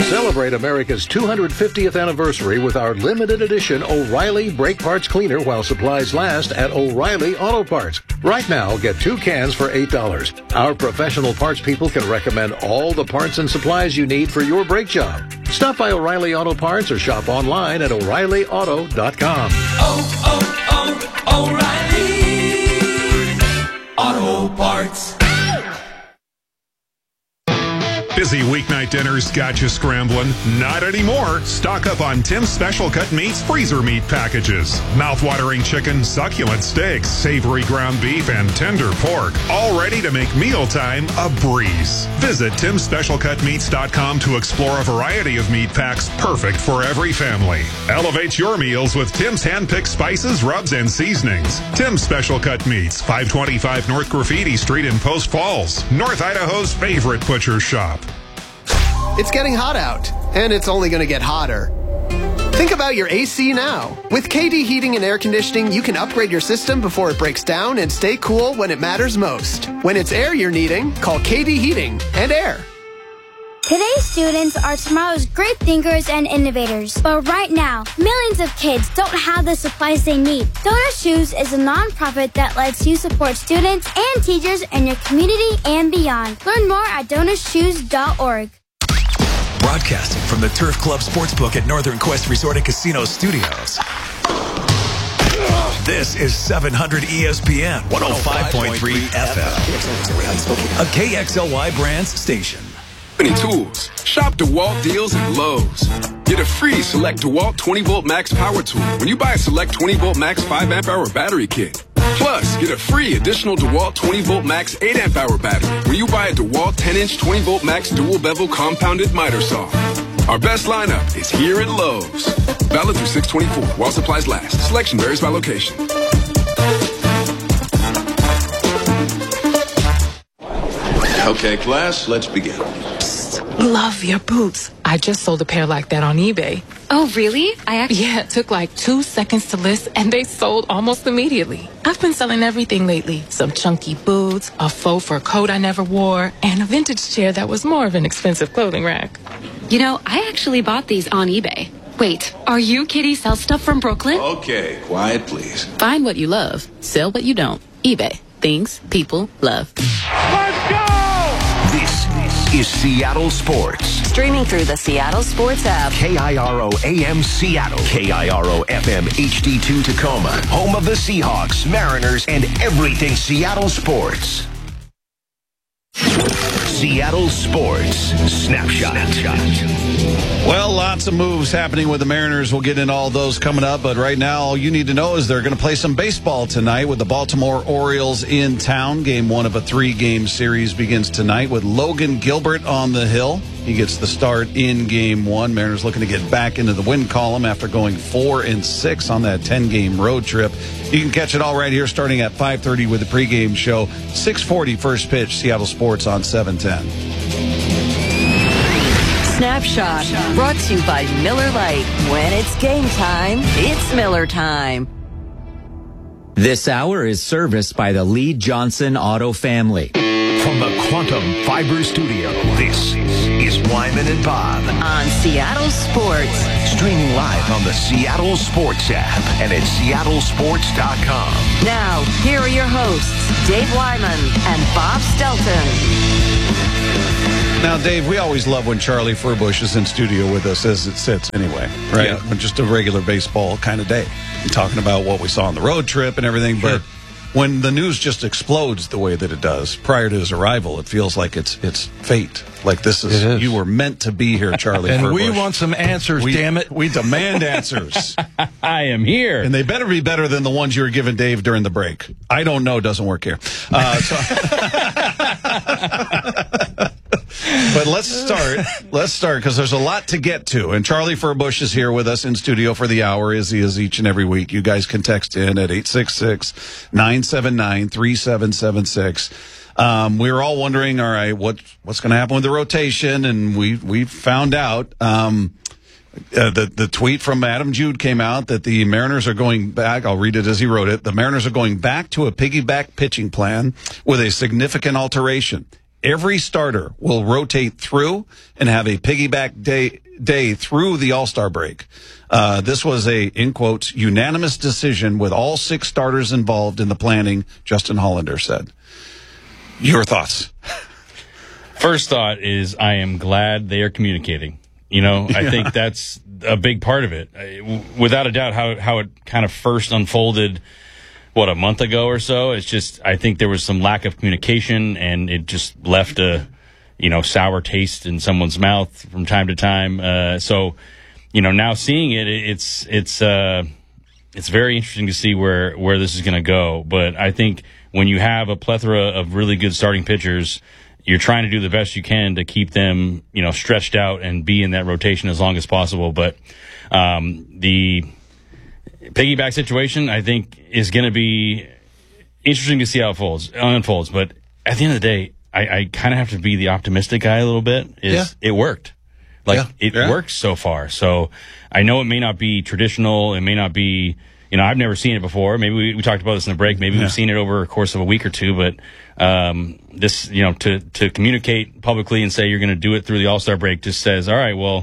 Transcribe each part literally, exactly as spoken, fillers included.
Celebrate America's two hundred fiftieth anniversary with our limited edition O'Reilly Brake Parts Cleaner while supplies last at O'Reilly Auto Parts. Right now, get two cans for eight dollars. Our professional parts people can recommend all the parts and supplies you need for your brake job. Stop by O'Reilly Auto Parts or shop online at O'Reilly Auto dot com. Oh, oh, oh, O'Reilly Auto Parts. Busy weeknight dinners got you scrambling? Not anymore. Stock up on Tim's Special Cut Meats freezer meat packages. Mouth-watering chicken, succulent steaks, savory ground beef, and tender pork. All ready to make mealtime a breeze. Visit Tims Special Cut Meats dot com to explore a variety of meat packs perfect for every family. Elevate your meals with Tim's hand-picked spices, rubs, and seasonings. Tim's Special Cut Meats, five twenty-five North Graffiti Street in Post Falls, North Idaho's favorite butcher shop. It's getting hot out, and it's only going to get hotter. Think about your A C now. With K D Heating and Air Conditioning, you can upgrade your system before it breaks down and stay cool when it matters most. When it's air you're needing, call K D Heating and Air. Today's students are tomorrow's great thinkers and innovators. But right now, millions of kids don't have the supplies they need. Donut Shoes is a nonprofit that lets you support students and teachers in your community and beyond. Learn more at donut shoes dot org. Broadcasting from the Turf Club Sportsbook at Northern Quest Resort and Casino Studios. This is seven hundred E S P N one oh five point three F M, a K X L Y Brands station. Many tools. Shop DeWalt deals at Lowe's. Get a free Select DeWalt twenty volt Max power tool when you buy a Select twenty volt Max five amp hour battery kit. Plus, get a free additional DeWalt twenty volt Max eight amp hour battery when you buy a DeWalt ten inch twenty volt Max dual bevel compounded miter saw. Our best lineup is here at Lowe's. Valid through six twenty-four while supplies last. Selection varies by location. Okay, class, let's begin. Love your boots. I just sold a pair like that on eBay. Oh, really? I actually... Yeah, it took like two seconds to list, and they sold almost immediately. I've been selling everything lately. Some chunky boots, a faux fur coat I never wore, and a vintage chair that was more of an expensive clothing rack. You know, I actually bought these on eBay. Wait, are you Kitty Sell Stuff from Brooklyn? Okay, quiet, please. Find what you love. Sell what you don't. eBay. Things people love. Let's go! This is Seattle Sports. Streaming through the Seattle Sports app. K I R O A M Seattle. K I R O F M H D two Tacoma. Home of the Seahawks, Mariners, and everything Seattle sports. Seattle Sports Snapshot. Well, lots of moves happening with the Mariners. We'll get into all those coming up. But right now, all you need to know is they're going to play some baseball tonight with the Baltimore Orioles in town. Game one of a three-game series begins tonight with Logan Gilbert on the hill. He gets the start in game one. Mariners looking to get back into the win column after going four and six on that ten-game road trip. You can catch it all right here starting at five thirty with the pregame show. six forty first pitch, Seattle Sports on seven ten. Snapshot, brought to you by Miller Lite. When it's game time, it's Miller time. This hour is serviced by the Lee Johnson Auto family. From the Quantum Fiber Studio, this is Wyman and Bob. On Seattle Sports. Streaming live on the Seattle Sports app and at seattle sports dot com. Now, here are your hosts, Dave Wyman and Bob Stelton. Now, Dave, we always love when Charlie Furbush is in studio with us as it sits anyway, right? Yeah. Just a regular baseball kind of day. Talking about what we saw on the road trip and everything, sure. But when the news just explodes the way that it does prior to his arrival, it feels like it's it's fate. Like this is, is. You were meant to be here, Charlie and Furbush. We want some answers, we, damn it. We demand answers. I am here. And they better be better than the ones you were giving Dave during the break. I don't know, doesn't work here. Uh, so But let's start. Let's start because there's a lot to get to. And Charlie Furbush is here with us in studio for the hour, as he is each and every week. You guys can text in at eight six six, nine seven nine, three seven seven six. Um, we were all wondering, all right, what what's going to happen with the rotation? And we we found out. Um, Uh, the the tweet from Adam Jude came out that the Mariners are going back. I'll read it as he wrote it. The Mariners are going back to a piggyback pitching plan with a significant alteration. every starter will rotate through and have a piggyback day day through the All-Star break. Uh, this was a, in quotes, unanimous decision with all six starters involved in the planning, Justin Hollander said. Your thoughts? First thought is I am glad they are communicating. You know, I yeah. think that's a big part of it. I, without a doubt, how how it kind of first unfolded, what, a month ago or so, it's just, I think there was some lack of communication, and it just left a, you know, sour taste in someone's mouth from time to time. Uh, so, you know, now seeing it, it's it's uh, it's very interesting to see where, where this is going to go. But I think when you have a plethora of really good starting pitchers, you're trying to do the best you can to keep them, you know, stretched out and be in that rotation as long as possible. But um, the piggyback situation, I think, is going to be interesting to see how it unfolds. unfolds. But at the end of the day, I, I kind of have to be the optimistic guy a little bit. Is yeah. It worked. Like, yeah. it yeah. worked so far. So I know it may not be traditional. It may not be, you know, I've never seen it before. Maybe we, we talked about this in the break. Maybe yeah. we've seen it over a course of a week or two. But um, this, you know, to, to communicate publicly and say you're going to do it through the All-Star break just says, all right, well,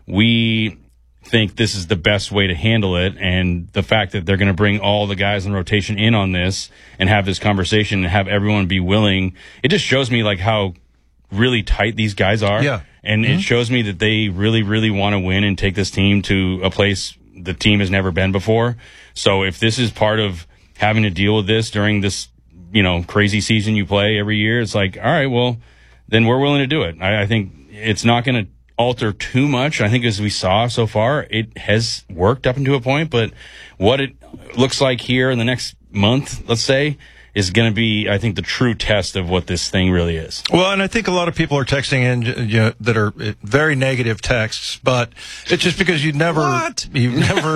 we think this is the best way to handle it. And the fact that they're going to bring all the guys in rotation in on this and have this conversation and have everyone be willing, it just shows me like how really tight these guys are. Yeah. And mm-hmm. it shows me that they really, really want to win and take this team to a place the team has never been before. So if this is part of having to deal with this during this, you know, crazy season you play every year, it's like, all right, well, then we're willing to do it. I, I think it's not going to alter too much. I think as we saw so far, it has worked up into a point, but what it looks like here in the next month, let's say, is going to be, I think, the true test of what this thing really is. Well, and I think a lot of people are texting in, you know, that are very negative texts, but it's just because you never, what? you've never,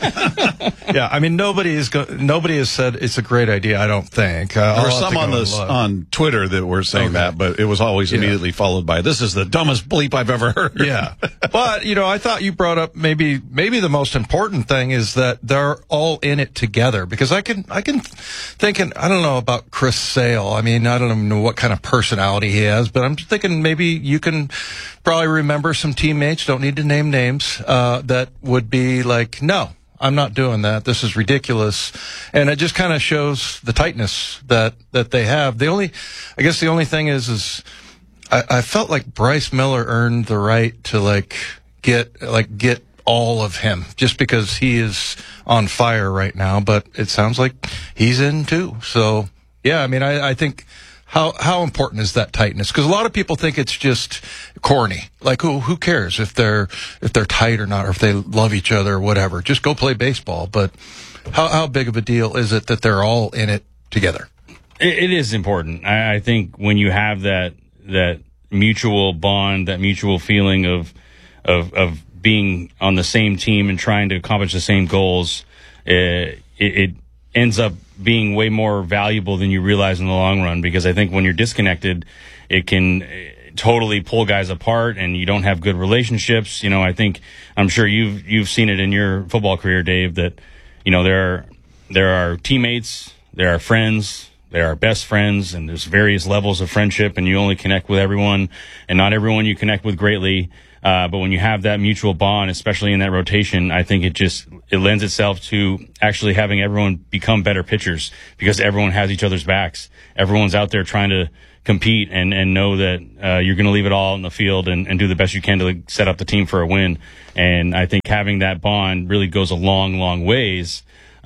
uh, yeah, I mean, nobody is go- nobody has said it's a great idea. I don't think. Uh, there were some on this on Twitter that were saying okay. that, but it was always yeah. immediately followed by, "This is the dumbest bleep I've ever heard." Yeah, but you know, I thought you brought up maybe maybe the most important thing is that they're all in it together, because I can I can thinking I don't. know about Chris Sale. I mean, I don't even know what kind of personality he has, but I'm thinking maybe you can probably remember some teammates, don't need to name names, uh, that would be like, no, I'm not doing that. This is ridiculous. And it just kind of shows the tightness that, that they have. The only, I guess the only thing is, is I, I felt like Bryce Miller earned the right to like get, like get all of him just because he is on fire right now, but it sounds like he's in too. So yeah, I mean, I, I think how, how important is that tightness? Cause a lot of people think it's just corny. Like who, who cares if they're, if they're tight or not, or if they love each other or whatever, just go play baseball. But how, how big of a deal is it that they're all in it together? It, it is important. I, I think when you have that, that mutual bond, that mutual feeling of, of, of, being on the same team and trying to accomplish the same goals, uh, it, it ends up being way more valuable than you realize in the long run, because I think when you're disconnected, it can totally pull guys apart and you don't have good relationships. You know, I think, I'm sure you've, you've seen it in your football career, Dave, that, you know, there are, there are teammates, there are friends, there are best friends, and there's various levels of friendship, and you only connect with everyone, and not everyone you connect with greatly. Uh, but when you have that mutual bond, especially in that rotation, I think it just, it lends itself to actually having everyone become better pitchers, because everyone has each other's backs. Everyone's out there trying to compete and, and know that, uh, you're going to leave it all in the field and, and do the best you can to like, set up the team for a win. And I think having that bond really goes a long, long ways.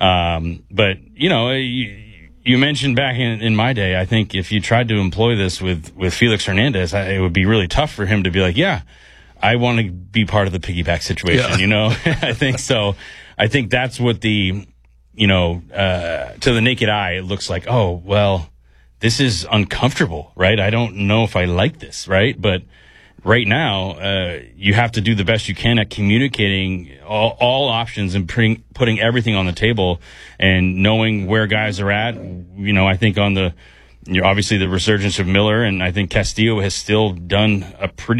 Um, but, you know, you, you mentioned back in, in my day, I think if you tried to employ this with, with Felix Hernandez, I, it would be really tough for him to be like, yeah, I want to be part of the piggyback situation, yeah. you know? I think so. I think that's what the, you know, uh, to the naked eye, it looks like, oh, well, this is uncomfortable, right? I don't know if I like this, right? But right now, uh, you have to do the best you can at communicating all, all options and putting, putting everything on the table and knowing where guys are at. You know, I think on the, you know, obviously the resurgence of Miller, and I think Castillo has still done a pretty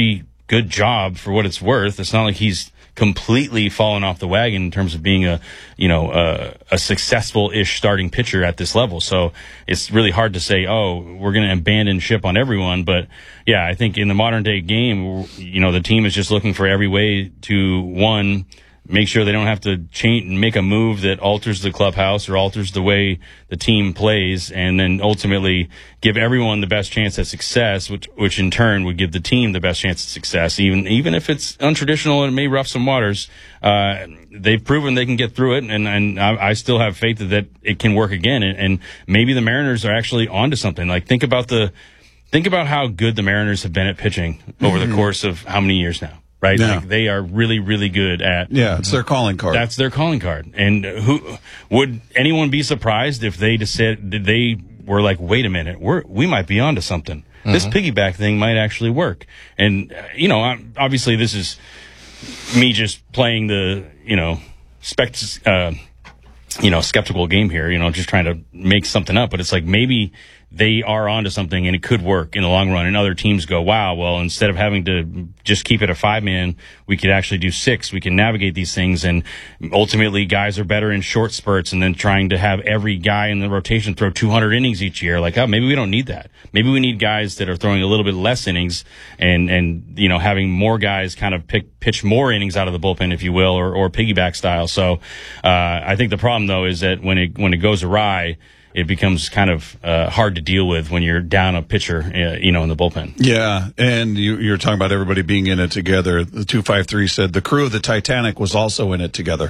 good job for what it's worth. It's not like he's completely fallen off the wagon in terms of being a, you know, uh, a successful-ish starting pitcher at this level. So it's really hard to say, oh, we're going to abandon ship on everyone. But yeah, I think in the modern day game, you know, the team is just looking for every way to, one, make sure they don't have to change, make a move that alters the clubhouse or alters the way the team plays, and then ultimately give everyone the best chance at success, which, which in turn would give the team the best chance at success, even even if it's untraditional and it may rough some waters. Uh, they've proven they can get through it, and, and I, I still have faith that, that it can work again. And, and maybe the Mariners are actually onto something. Like think about the think about how good the Mariners have been at pitching over mm-hmm. the course of how many years now. Right, yeah. Like they are really, really good at. Yeah, it's their calling card. That's their calling card. And who would anyone be surprised if they just said they were like, wait a minute, we're we might be onto something. Mm-hmm. This piggyback thing might actually work. And uh, you know, obviously, this is me just playing the you know, spect, uh, you know, skeptical game here. You know, just trying to make something up. But it's like maybe they are onto something and it could work in the long run. And other teams go, wow, well, instead of having to just keep it a five man, we could actually do six. We can navigate these things. And ultimately guys are better in short spurts, and then trying to have every guy in the rotation throw two hundred innings each year. Like, oh, maybe we don't need that. Maybe we need guys that are throwing a little bit less innings and, and, you know, having more guys kind of pick, pitch more innings out of the bullpen, if you will, or, or piggyback style. So, uh, I think the problem though is that when it, when it goes awry, it becomes kind of uh, hard to deal with when you're down a pitcher, uh, you know, in the bullpen. Yeah, and you, you're talking about everybody being in it together. The two five three said the crew of the Titanic was also in it together.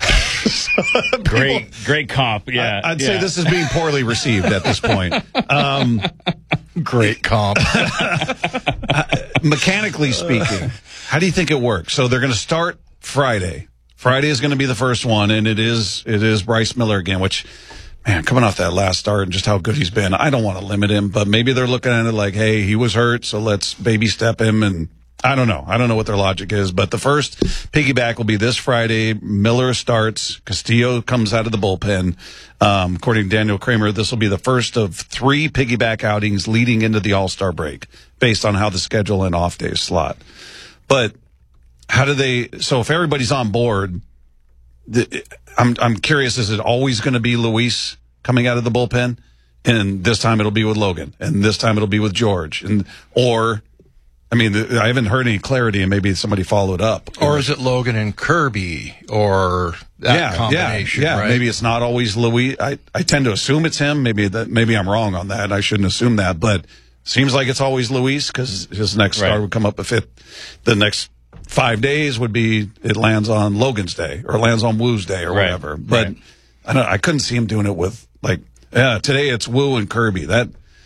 great, great comp. Yeah, I, I'd yeah. say this is being poorly received at this point. Um, great comp. Mechanically speaking, how do you think it works? So they're going to start Friday. Friday is going to be the first one, and it is it is Bryce Miller again, which. Man, coming off that last start and just how good he's been, I don't want to limit him, but maybe they're looking at it like, hey, he was hurt, so let's baby step him. And I don't know. I don't know what their logic is, but the first piggyback will be this Friday. Miller starts. Castillo comes out of the bullpen. Um, according to Daniel Kramer, this will be the first of three piggyback outings leading into the All-Star break based on how the schedule and off days slot. But how do they, so if everybody's on board, the, I'm I'm curious, is it always going to be Luis coming out of the bullpen? And this time it'll be with Logan. And this time it'll be with George. And or, I mean, I haven't heard any clarity, and maybe somebody followed up. Or is it Logan and Kirby, or that yeah, combination? Yeah, yeah. Right? Maybe it's not always Luis. I, I tend to assume it's him. Maybe that maybe I'm wrong on that. I shouldn't assume that. But seems like it's always Luis, because his next right. start would come up if it, the next five days would be, it lands on Logan's day or lands on Woo's day or right. whatever. But right. I don't I couldn't see him doing it with, like, yeah, today it's Woo and Kirby. That,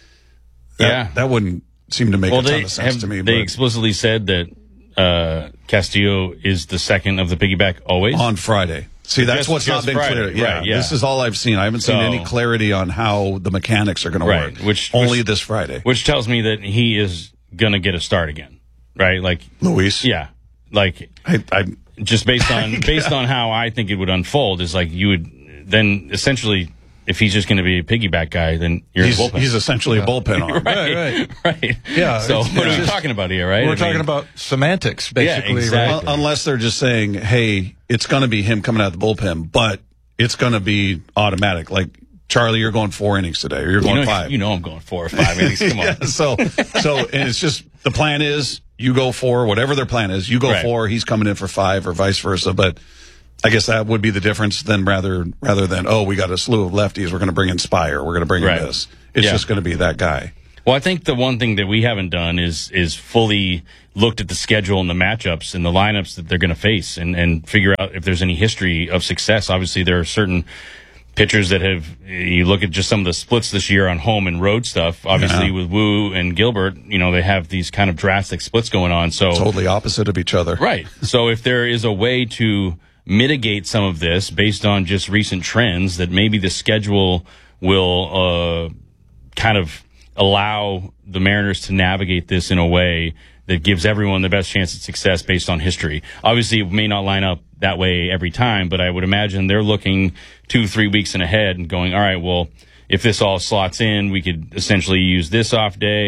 that yeah. that wouldn't seem to make well, a ton they, of sense have, to me. They but explicitly said that uh, Castillo is the second of the piggyback always? On Friday. See, that's just, what's just not been Friday. clear. Yeah, right, yeah, this is all I've seen. I haven't seen so, any clarity on how the mechanics are going to right, work. Which Only which, this Friday. Which tells me that he is going to get a start again, right? Like Luis? Yeah. Like, I, I just based on based on how I think it would unfold, is like you would then essentially, if he's just going to be a piggyback guy, then you're he's, in the bullpen. he's essentially a bullpen arm. right, right, right, right. Yeah. So it's, what it's are we just, talking about here, right? We're I talking mean, about semantics, basically. Yeah, exactly. Right? Well, unless they're just saying, hey, it's going to be him coming out of the bullpen, but it's going to be automatic. Like, Charlie, you're going four innings today, or you're going you know, five. You know I'm going four or five innings. Come on. yeah, so, so, and it's just, the plan is, you go four, whatever their plan is, you go right. four, he's coming in for five, or vice versa. But I guess that would be the difference then, rather rather than, oh, we got a slew of lefties, we're going to bring in Spire, we're going to bring right. in this. It's yeah. just going to be that guy. Well, I think the one thing that we haven't done is is fully looked at the schedule and the matchups and the lineups that they're going to face, and, and figure out if there's any history of success. Obviously, there are certain pitchers that have, you look at just some of the splits this year on home and road stuff, obviously yeah. with Woo and Gilbert, you know, they have these kind of drastic splits going on. So totally opposite of each other. Right. So if there is a way to mitigate some of this based on just recent trends, that maybe the schedule will uh, kind of allow the Mariners to navigate this in a way that gives everyone the best chance at success based on history. Obviously, it may not line up that way every time, but I would imagine they're looking two, three weeks in ahead and going, all right, well, if this all slots in, we could essentially use this off day,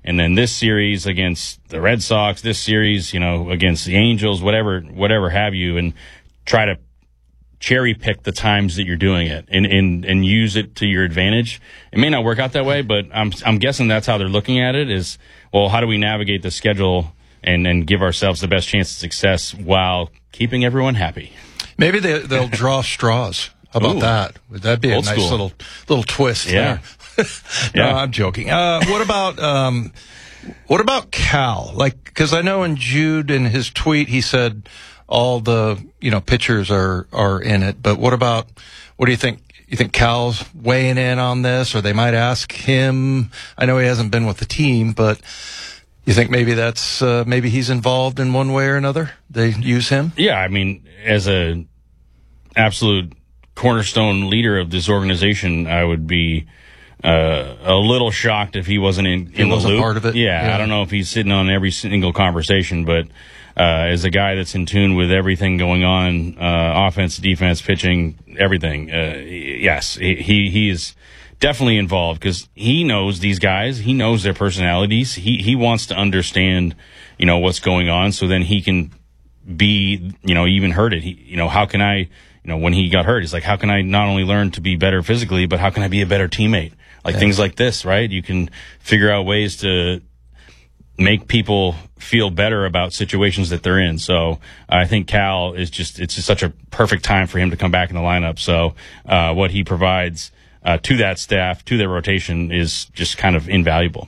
and then this series against the Red Sox, this series, you know, against the Angels, whatever, whatever have you, and try to cherry pick the times that you're doing it and, and, and use it to your advantage. It may not work out that way, but I'm, I'm guessing that's how they're looking at it is, well, how do we navigate the schedule and, and give ourselves the best chance of success while keeping everyone happy? Maybe they, they'll draw straws. How about Ooh. that? Would that be Old a nice school. little little twist Yeah. there? No, Yeah. I'm joking. Uh, what about um, what about Cal? Like, because I know in Jude in his tweet he said all the you know pitchers are are in it, but what about what do you think? You think Cal's weighing in on this, or they might ask him? I know he hasn't been with the team, but you think maybe that's uh, maybe he's involved in one way or another? They use him. Yeah, I mean, as a absolute cornerstone leader of this organization, I would be uh, a little shocked if he wasn't in, He in the wasn't loop. part of it? Yeah, Yeah. I don't know if he's sitting on every single conversation, but uh, as a guy that's in tune with everything going on, uh, offense, defense, pitching, everything, uh, yes, he he, he is definitely involved because he knows these guys. He knows their personalities. He he wants to understand, you know, what's going on, so then he can be, you know, even heard it. He, you know, how can I, you know, when he got hurt, he's like, how can I not only learn to be better physically, but how can I be a better teammate? Like Yeah. things like this, right? You can figure out ways to make people feel better about situations that they're in. So I think Cal is just, it's just such a perfect time for him to come back in the lineup. So uh, what he provides uh, to that staff, to their rotation is just kind of invaluable.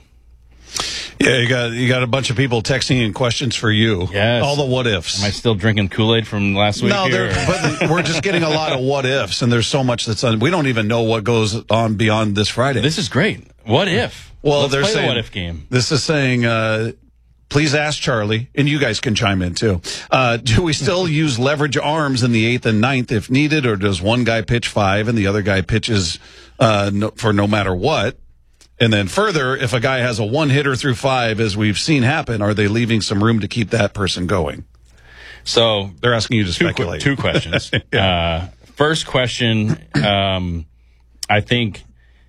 Yeah, you got you got a bunch of people texting in questions for you. Yes. All the what ifs. Am I still drinking Kool-Aid from last week? No, here, they're- but we're just getting a lot of what ifs, and there's so much that's on. We don't even know what goes on beyond this Friday. This is great. What if? Well, Let's they're play saying the what if game. This is saying, uh, please ask Charlie, and you guys can chime in too. Uh, do we still use leverage arms in the eighth and ninth if needed, or does one guy pitch five and the other guy pitches uh, no, for no matter what? And then further, if a guy has a one hitter through five, as we've seen happen, are they leaving some room to keep that person going? So they're asking you to two, speculate. Two questions. uh, first question, um, I think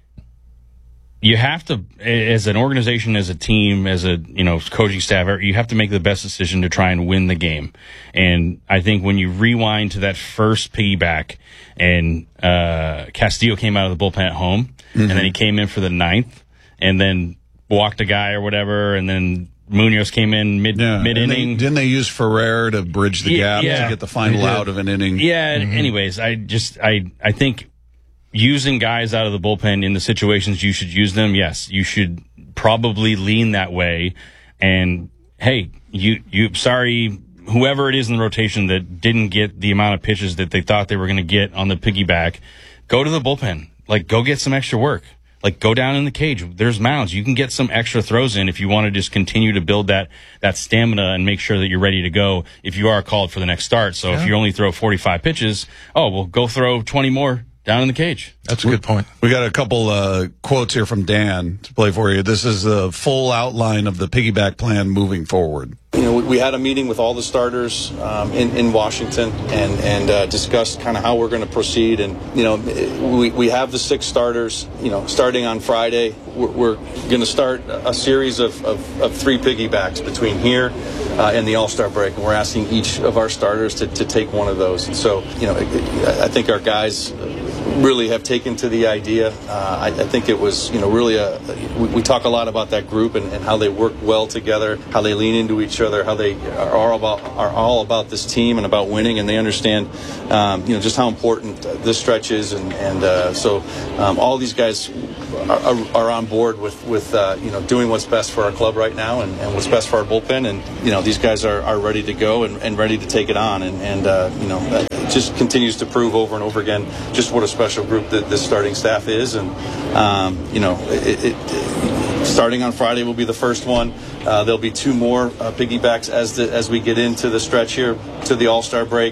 you have to, as an organization, as a team, as a you know coaching staff, you have to make the best decision to try and win the game. And I think when you rewind to that first piggyback, and uh, Castillo came out of the bullpen at home, mm-hmm. and then he came in for the ninth, and then walked a guy or whatever, and then Munoz came in mid Yeah, mid and inning. they- Didn't they use Ferrer to bridge the Yeah, gap yeah. to get the final They did. out of an inning? Yeah. Mhm. Anyways, I just I I think using guys out of the bullpen in the situations you should use them. Yes, you should probably lean that way. And hey, you you sorry whoever it is in the rotation that didn't get the amount of pitches that they thought they were going to get on the piggyback, go to the bullpen. Like go get some extra work. Like go down in the cage. There's mounds. You can get some extra throws in if you want to just continue to build that that stamina and make sure that you're ready to go if you are called for the next start. So Yeah. if you only throw forty-five pitches, oh well, go throw twenty more down in the cage. That's a good point. We got a couple uh, quotes here from Dan to play for you. This is the full outline of the piggyback plan moving forward. You know, we, we had a meeting with all the starters um, in, in Washington and, and uh, discussed kind of how we're going to proceed. And, you know, we, we have the six starters, you know, starting on Friday. We're, we're going to start a series of, of, of three piggybacks between here uh, and the All-Star break. And we're asking each of our starters to, to take one of those. And so, you know, I think our guys really have taken to the idea. Uh, I, I think it was, you know, really a, we, we talk a lot about that group and, and how they work well together, how they lean into each other, how they are all about are all about this team and about winning, and they understand, um, you know, just how important this stretch is, and and uh, so um, all these guys are, are, are on board with with uh, you know doing what's best for our club right now and, and what's best for our bullpen, and you know these guys are, are ready to go and, and ready to take it on, and and uh, you know it just continues to prove over and over again just what a special group that this starting staff is, and um, you know it, it, it starting on Friday will be the first one. Uh, there'll be two more uh, piggybacks as the, as we get into the stretch here to the All-Star break.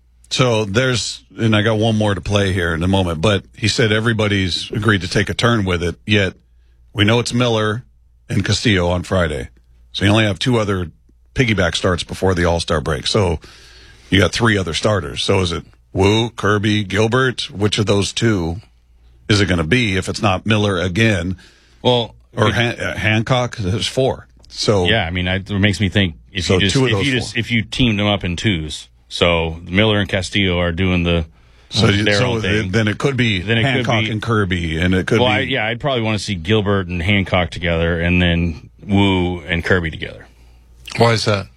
So there's, and I got one more to play here in a moment, but he said everybody's agreed to take a turn with it, yet we know it's Miller and Castillo on Friday. So you only have two other piggyback starts before the All-Star break. So you got three other starters. So is it Wu, Kirby, Gilbert? Which of those two is it going to be if it's not Miller again? Well, or Han- uh, Hancock. There's four. So yeah, I mean, I, it makes me think if so you just two of if those you four. just if you teamed them up in twos, so Miller and Castillo are doing the So, their so own thing. then it could be Then it Hancock could be, and Kirby, and it could well, be. I, yeah, I'd probably want to see Gilbert and Hancock together, and then Wu and Kirby together. Why is that?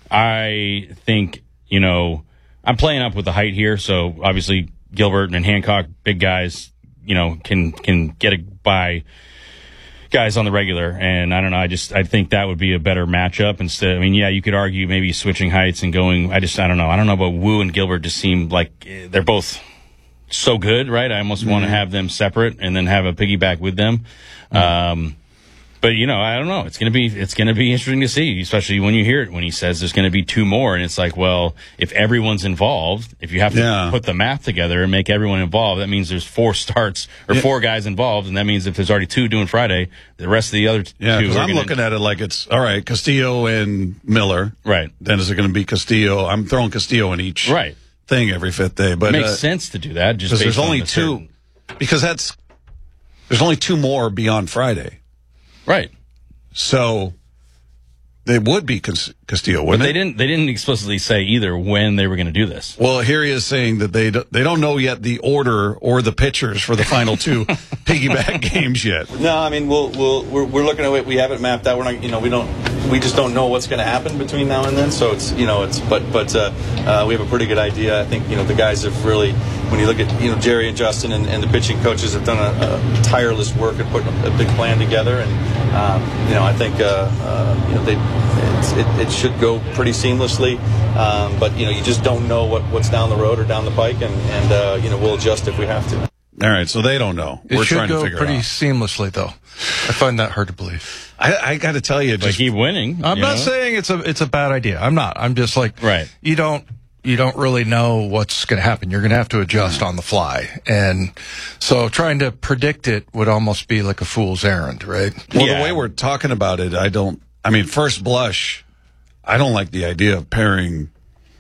I think, you know, I'm playing up with the height here, so obviously Gilbert and Hancock, big guys, you know, can can get it by guys on the regular, and I don't know, I just I think that would be a better matchup instead. I mean, yeah, you could argue maybe switching heights and going. I just I don't know. I don't know about Wu and Gilbert. Just seem like they're both so good, right? I almost mm-hmm. want to have them separate and then have a piggyback with them. Mm-hmm. Um, but you know, I don't know. It's gonna be it's gonna be interesting to see, especially when you hear it when he says there's gonna be two more, and it's like, well, if everyone's involved, if you have to Yeah. put the math together and make everyone involved, that means there's four starts or Yeah. four guys involved, and that means if there's already two doing Friday, the rest of the other t- Yeah, two because are I'm gonna, looking at it like it's all right. Castillo and Miller, right? Then is it going to be Castillo? I'm throwing Castillo in each right thing every fifth day, but it makes uh, sense to do that just because based there's on only the two. certain- Because that's there's only two more beyond Friday, right? So they would be Cas- Castillo, But wouldn't they it? didn't. They didn't explicitly say either when they were going to do this. Well, here he is saying that they do, they don't know yet the order or the pitchers for the final two piggyback games yet. No, I mean we'll we'll we're, we're looking at it. We have it mapped out. We're not, you know, we don't, we just don't know what's going to happen between now and then. So it's, you know, it's, but but uh, uh, we have a pretty good idea. I think, you know, the guys have really, when you look at, you know, Jerry and Justin and, and the pitching coaches have done a, a tireless work at putting a big plan together. And um, you know, I think uh, uh, you know they it's, it, it should go pretty seamlessly. Um, but you know, you just don't know what, what's down the road or down the pike, and and uh, you know, we'll adjust if we have to. All right, so they don't know. It We're should trying go to figure pretty it out. seamlessly, though. I find that hard to believe. I, I got to tell you, But just keep winning. I'm you not know? saying it's a it's a bad idea. I'm not. I'm just like Right. You don't you don't really know what's going to happen. You're going to have to adjust on the fly, and so trying to predict it would almost be like a fool's errand, right? well, Yeah. the way we're talking about it, I don't. I mean, first blush, I don't like the idea of pairing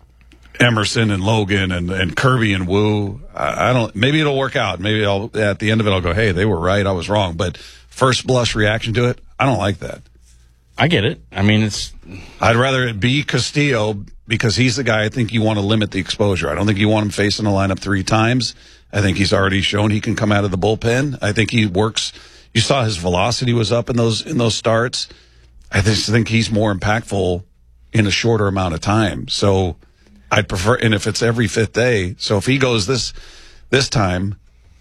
Emerson and Logan and, and Kirby and Wu. I, I don't. Maybe it'll work out. Maybe I'll at the end of it, I'll go, "Hey, they were right. I was wrong." But first blush reaction to it, I don't like that. I get it. I mean, it's I'd rather it be Castillo because he's the guy I think you want to limit the exposure. I don't think you want him facing the lineup three times. I think he's already shown he can come out of the bullpen. I think he works. You saw his velocity was up in those in those starts. I just think he's more impactful in a shorter amount of time. So I'd prefer, and if it's every fifth day, so if he goes this this time,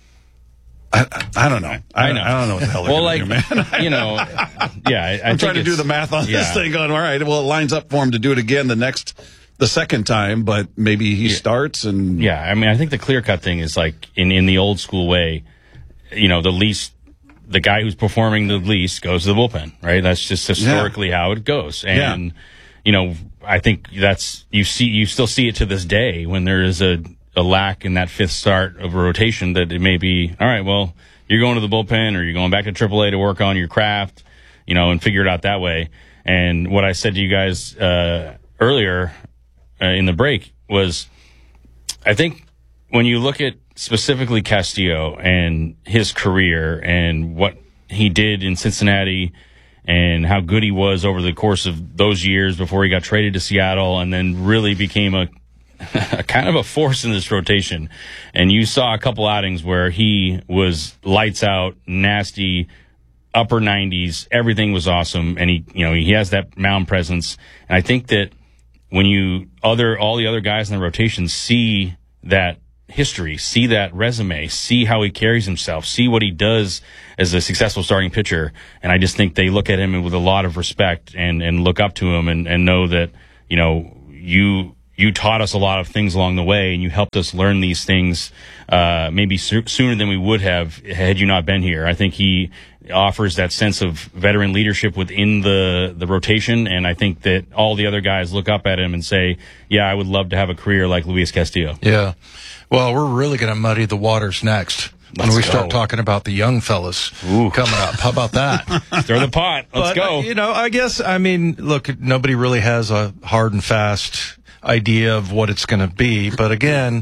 I, I, I don't know. I, I know. I don't know what the hell they're well, gonna like do, man. you know, yeah. I, I I'm think trying to do it's- the math on yeah. this thing. Going, all right, well, it lines up for him to do it again the next, the second time, but maybe he Yeah. starts and Yeah, I mean, I think the clear cut thing is like in, in the old school way, you know, the least, the guy who's performing the least goes to the bullpen, right? That's just historically how it goes. And, Yeah. you know, I think that's, you see, you still see it to this day when there is a, a lack in that fifth start of a rotation that it may be, all right, well, you're going to the bullpen or you're going back to triple A to work on your craft, you know, and figure it out that way. And what I said to you guys, uh, earlier, uh, in the break was, I think when you look at specifically Castillo and his career and what he did in Cincinnati and how good he was over the course of those years before he got traded to Seattle and then really became a, a kind of a force in this rotation. And you saw a couple outings where he was lights out, nasty, upper nineties, everything was awesome. And he, you know, he has that mound presence. And I think that when you other, all the other guys in the rotation see that history, see that resume, see how he carries himself, see what he does as a successful starting pitcher. And I just think they look at him with a lot of respect and, and look up to him and, and know that, you know, you, you taught us a lot of things along the way and you helped us learn these things, uh, maybe so- sooner than we would have had you not been here. I think he offers that sense of veteran leadership within the, the rotation. And I think that all the other guys look up at him and say, yeah, I would love to have a career like Luis Castillo. Yeah. Well, we're really going to muddy the waters next when Let's we go. start talking about the young fellas Ooh. coming up. How about that? Stir the pot. Let's But, go. uh, you know, I guess, I mean, look, nobody really has a hard and fast idea of what it's going to be. But again,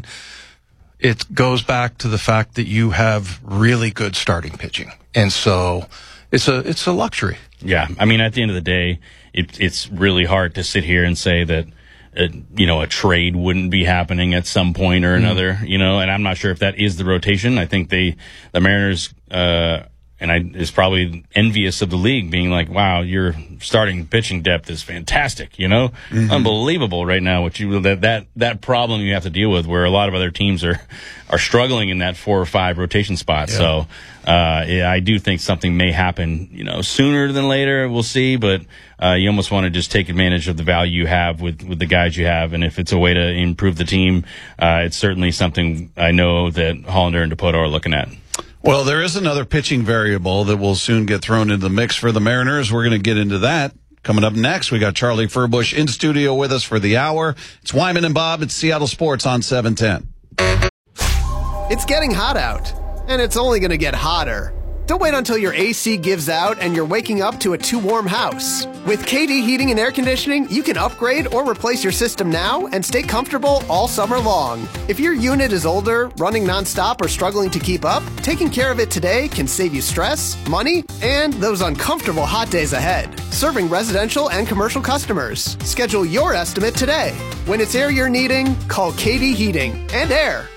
it goes back to the fact that you have really good starting pitching. And so it's a it's a luxury. Yeah, I mean, at the end of the day, it, it's really hard to sit here and say that, uh, you know, a trade wouldn't be happening at some point or another, mm. you know, and I'm not sure if that is the rotation. I think they, the Mariners, uh, and I is probably envious of the league being like, wow, your starting pitching depth is fantastic, you know, mm-hmm. unbelievable right now. What you that that that problem you have to deal with, where a lot of other teams are are struggling in that four or five rotation spots. Yeah. So, uh, yeah, I do think something may happen, you know, sooner than later. We'll see, but uh, you almost want to just take advantage of the value you have with with the guys you have, and if it's a way to improve the team, uh, it's certainly something I know that Hollander and Dipoto are looking at. Well, there is another pitching variable that will soon get thrown into the mix for the Mariners. We're going to get into that. Coming up next, we got Charlie Furbush in studio with us for the hour. It's Wyman and Bob at Seattle Sports on seven ten. It's getting hot out, and it's only going to get hotter. Don't wait until your A C gives out and you're waking up to a too warm house. With K D Heating and Air Conditioning, you can upgrade or replace your system now and stay comfortable all summer long. If your unit is older, running nonstop, or struggling to keep up, taking care of it today can save you stress, money, and those uncomfortable hot days ahead. Serving residential and commercial customers. Schedule your estimate today. When it's air you're needing, call K D Heating and Air.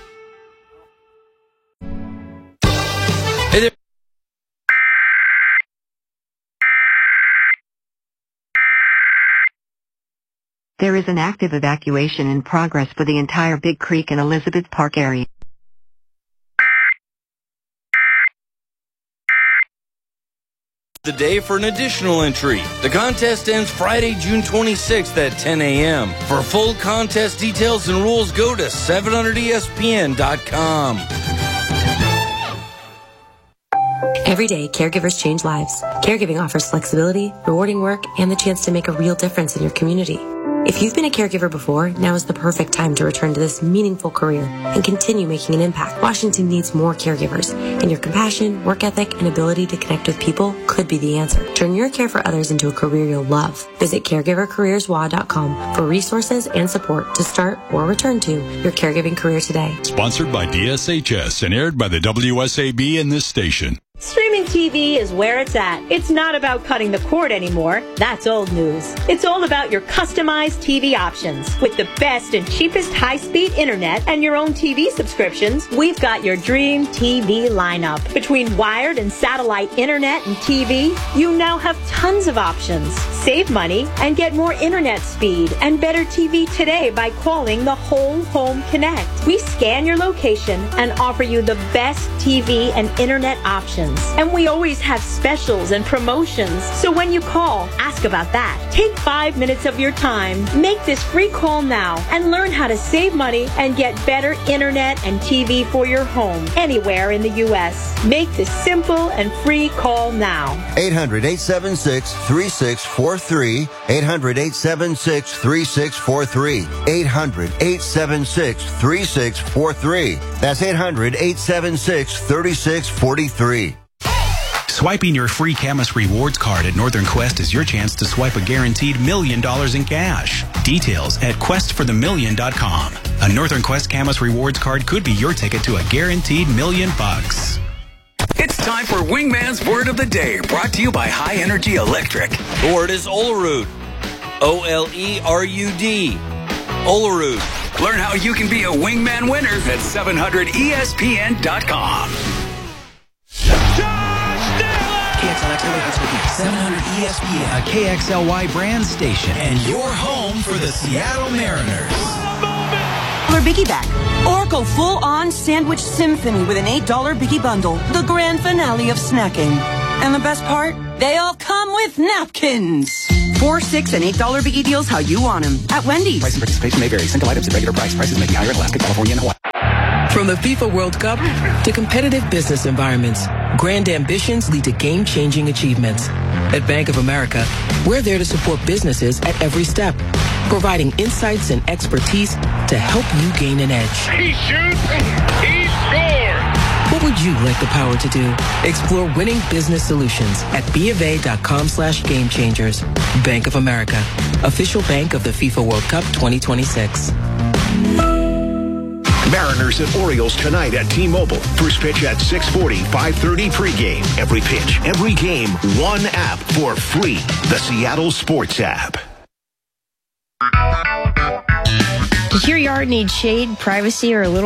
Hey there. There is an active evacuation in progress for the entire Big Creek and Elizabeth Park area. The day for an additional entry. The contest ends Friday, June twenty-sixth at ten a.m. For full contest details and rules, go to seven hundred E S P N dot com. Every day, caregivers change lives. Caregiving offers flexibility, rewarding work, and the chance to make a real difference in your community. If you've been a caregiver before, now is the perfect time to return to this meaningful career and continue making an impact. Washington needs more caregivers, and your compassion, work ethic, and ability to connect with people could be the answer. Turn your care for others into a career you'll love. Visit caregiver careers w a dot com for resources and support to start or return to your caregiving career today. Sponsored by D S H S and aired by the W S A B and this station. Streaming T V is where it's at. It's not about cutting the cord anymore. That's old news. It's all about your customized T V options. With the best and cheapest high-speed internet and your own T V subscriptions, we've got your dream T V lineup. Between wired and satellite internet and T V, you now have tons of options. Save money and get more internet speed and better T V today by calling the Whole Home Connect. We scan your location and offer you the best T V and internet options. And we always have specials and promotions. So when you call, ask about that. Take five minutes of your time. Make this free call now and learn how to save money and get better internet and T V for your home anywhere in the U S. Make this simple and free call now. eight hundred, eight seven six, three six four three. eight hundred, eight seven six, three six four three. eight hundred, eight seven six, three six four three. That's eight hundred, eight seven six, three six four three. Swiping your free Camas Rewards card at Northern Quest is your chance to swipe a guaranteed million dollars in cash. Details at quest for the million dot com. A Northern Quest Camas Rewards card could be your ticket to a guaranteed million bucks. It's time for Wingman's Word of the Day, brought to you by High Energy Electric. The word is Olerud. O L E R U D. Olerud. Learn how you can be a Wingman winner at seven hundred E S P N dot com. seven hundred E S P N, a K X L Y brand station, and your home for the Seattle Mariners. Biggie Bag. Oracle full-on sandwich symphony with an eight dollar Biggie bundle. The grand finale of snacking. And the best part? They all come with napkins. Four, six, and eight dollar Biggie deals how you want them. At Wendy's. Price and participation may vary. Single items at regular price. Prices may be higher in Alaska, California, and Hawaii. From the FIFA World Cup to competitive business environments, grand ambitions lead to game-changing achievements. At Bank of America, we're there to support businesses at every step, providing insights and expertise to help you gain an edge. He shoots, he scores! What would you like the power to do? Explore winning business solutions at BofA.com slash game changers. Bank of America, official bank of the FIFA World Cup twenty twenty-six. Mariners and Orioles tonight at T-Mobile. First pitch at six forty, five thirty pregame. Every pitch, every game, one app for free. The Seattle Sports app. Does your yard need shade, privacy, or a little